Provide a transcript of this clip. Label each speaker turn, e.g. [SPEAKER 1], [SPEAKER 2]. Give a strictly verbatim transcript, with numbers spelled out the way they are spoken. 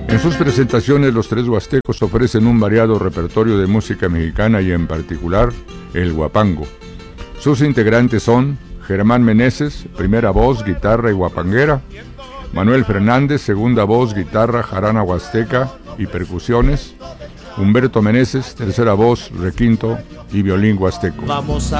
[SPEAKER 1] En sus presentaciones, los tres huastecos ofrecen un variado repertorio de música mexicana y en particular el huapango. Sus integrantes son Germán Meneses, primera voz, guitarra y huapanguera; Manuel Fernández, segunda voz, guitarra, jarana huasteca y percusiones; Humberto Meneses, tercera voz, requinto y violín huasteco.
[SPEAKER 2] Vamos a